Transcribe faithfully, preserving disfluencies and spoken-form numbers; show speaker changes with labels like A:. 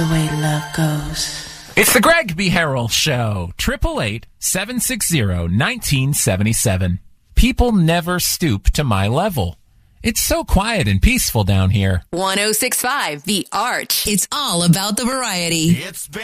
A: The way love goes.
B: It's the Greg B. Harrell Show. Triple eight seven six zero nineteen seventy seven. People never stoop to my level. It's so quiet and peaceful down here.
C: one oh six point five The Arch. It's all about the variety.
D: It's